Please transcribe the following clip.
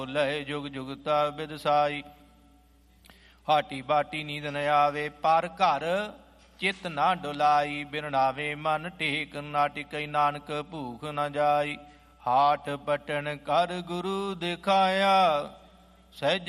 ਲਏ ਜੁਗ ਜੁਗਤਾ ਬਿਦਸਾਈ। ਹਾਟੀ ਬਾਟੀ ਨੀਂਦ ਨ ਆਵੇ ਪਰ ਘਰ ਚਿਤ ਨਾ ਡੁਲਾਈ। ਬਿਰਣਾਵੇ ਮਨ ਟੇਕ ਨਾ ਟਿਕਈ ਨਾਨਕ ਭੂਖ ਨ ਜਾਈ। ਹਾਟ ਪਟਨ ਕਰ ਗੁਰੂ ਦਿਖਾਇਆ ਸਹਿਜ